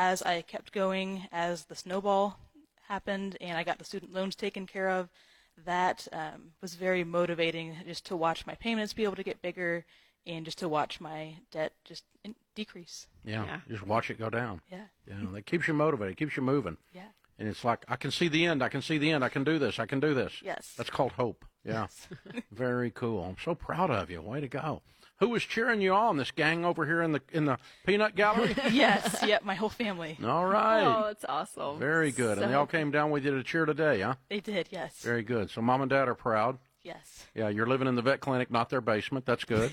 as I kept going, as the snowball happened and I got the student loans taken care of, that was very motivating, just to watch my payments be able to get bigger and just to watch my debt just decrease. Yeah, just watch it go down. Yeah. That keeps you motivated, keeps you moving. Yeah. And it's like, I can see the end, I can see the end, I can do this, I can do this. Yes. That's called hope. Yeah. Yes. Very cool. I'm so proud of you. Way to go. Who was cheering you on? This gang over here in the peanut gallery? Yes. Yep. My whole family. All right. Oh, that's awesome. Very good. So And they all came down with you to cheer today, huh? They did. Yes. Very good. So mom and dad are proud. Yes. Yeah, you're living in the vet clinic, not their basement. That's good.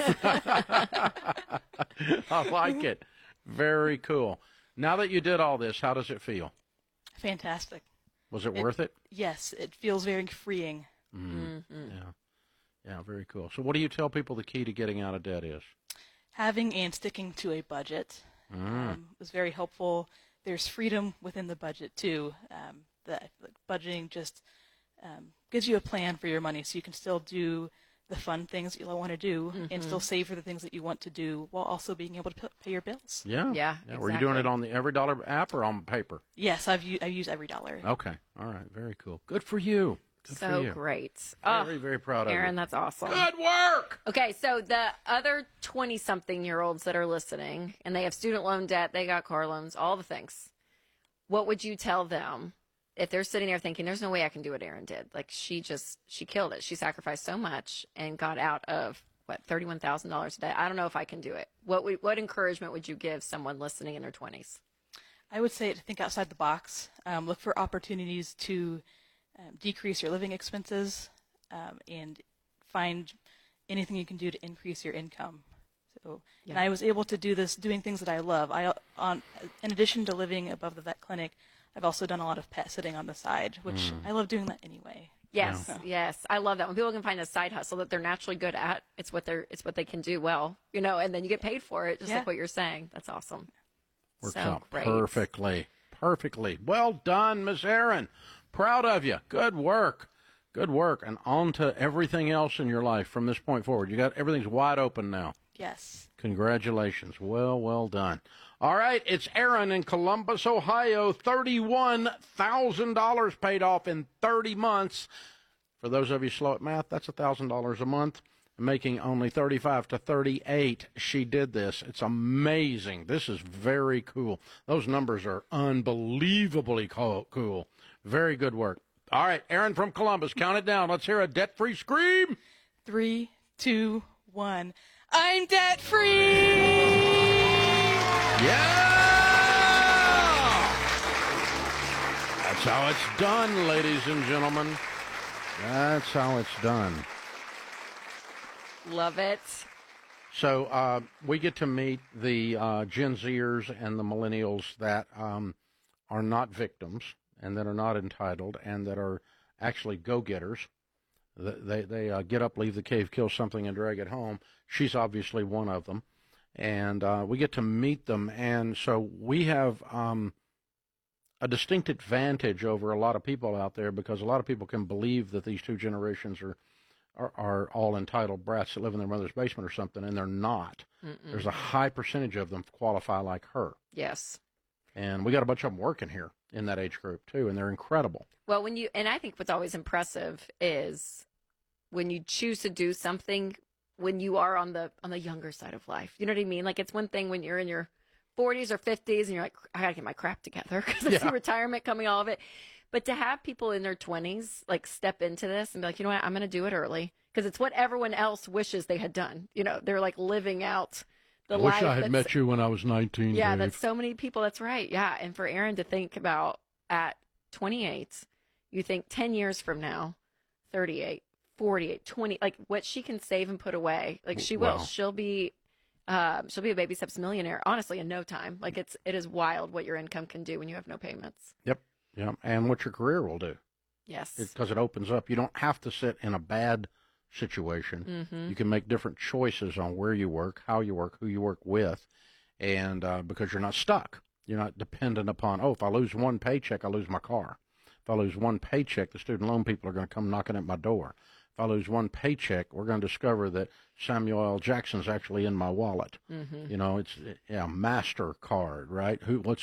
I like it. Very cool. Now that you did all this, how does it feel? Fantastic. Was it worth it? Yes. It feels very freeing. Yeah, very cool. So what do you tell people the key to getting out of debt is? Having and sticking to a budget was very helpful. There's freedom within the budget, too. Budgeting just gives you a plan for your money, so you can still do the fun things that you want to do and still save for the things that you want to do while also being able to pay your bills. Yeah. Exactly. Were you doing it on the EveryDollar app or on paper? Yes, I've used EveryDollar. Okay. All right. Very cool. Good for you. Good for you. Great. Very, very proud of you. Aaron, that's awesome. Good work. Okay, so the other 20-something-year-olds that are listening, and they have student loan debt, they got car loans, all the things, what would you tell them if they're sitting there thinking, there's no way I can do what Aaron did? Like, she killed it. She sacrificed so much and got out of, $31,000 a day. I don't know if I can do it. What encouragement would you give someone listening in their 20s? I would say to think outside the box. Look for opportunities to decrease your living expenses and find anything you can do to increase your income. So, and I was able to do this doing things that I love. In addition to living above the vet clinic, I've also done a lot of pet sitting on the side, which I love doing that anyway. Yes, yes, I love that. When people can find a side hustle that they're naturally good at, it's what they can do well, and then you get paid for it, just like what you're saying. That's awesome. Works so out great. perfectly. Well done, Miss Aaron. Proud of you. Good work. And on to everything else in your life from this point forward. Everything's wide open now. Yes. Congratulations. Well done. All right, it's Aaron in Columbus, Ohio. $31,000 paid off in 30 months. For those of you slow at math, that's $1,000 a month, making only $35 to $38. She did this. It's amazing. This is very cool. Those numbers are unbelievably cool. Very good work. All right, Aaron from Columbus, count it down. Let's hear a debt-free scream. 3, 2, 1. I'm debt-free! Yeah! That's how it's done, ladies and gentlemen. That's how it's done. Love it. So we get to meet the Gen Zers and the millennials that are not victims and that are not entitled and that are actually go-getters. They get up, leave the cave, kill something, and drag it home. She's obviously one of them. And we get to meet them. And so we have a distinct advantage over a lot of people out there because a lot of people can believe that these two generations are all entitled brats that live in their mother's basement or something, and they're not. There's a high percentage of them qualify like her. Yes. And we got a bunch of them working here in that age group, too, and they're incredible. Well, and I think what's always impressive is when you choose to do something when you are on the younger side of life. You know what I mean? Like, it's one thing when you're in your 40s or 50s and you're like, I got to get my crap together because I see retirement coming, all of it. But to have people in their 20s, like, step into this and be like, you know what, I'm going to do it early because it's what everyone else wishes they had done. They're like living out the life. I wish I had met you when I was 19. Yeah, Dave. that's so many people. That's right. Yeah. And for Aaron to think about at 28, you think 10 years from now, 38, 48, 20, like what she can save and put away. Like she will. She'll be a baby steps millionaire, honestly, in no time. Like it is wild what your income can do when you have no payments. Yep. And what your career will do. Yes. Because it opens up. You don't have to sit in a bad situation. You can make different choices on where you work, how you work, who you work with, and because you're not stuck. You're not dependent upon, if I lose one paycheck, I lose my car. If I lose one paycheck, the student loan people are going to come knocking at my door. If I lose one paycheck, we're going to discover that Samuel L. Jackson's actually in my wallet. It's MasterCard, right?